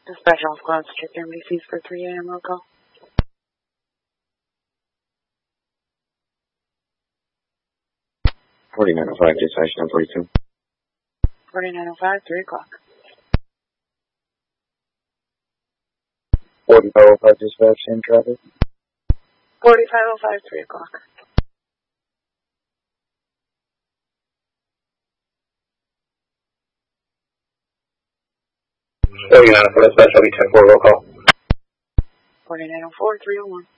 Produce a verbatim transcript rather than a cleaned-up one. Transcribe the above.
Dispatch all squads, check their M D Cs for three A M roll call. forty-nine oh five, dispatch nine forty-two. forty-nine oh five, three o'clock. forty-five oh five, dispatch in traffic. forty-five oh five, three o'clock. forty-nine oh four, dispatch, I'll be ten four, roll call. forty-nine oh four, three oh one.